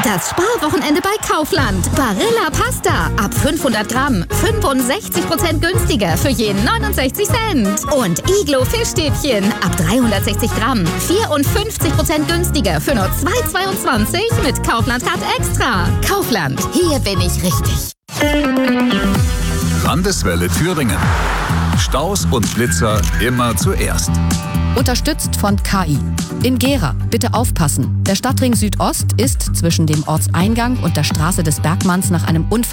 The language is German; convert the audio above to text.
Das Sparwochenende bei Kaufland. Barilla Pasta. Ab 500 Gramm. 65% günstiger für jeden 69 Cent. Und Iglo Fischstäbchen. Ab 360 Gramm. 54% günstiger für nur 2,22 mit Kaufland Card Extra. Kaufland. Hier bin ich richtig. Landeswelle Thüringen. Staus und Blitzer immer zuerst. Unterstützt von KI. In Gera, bitte aufpassen. Der Stadtring Südost ist zwischen dem Ortseingang und der Straße des Bergmanns nach einem Unfall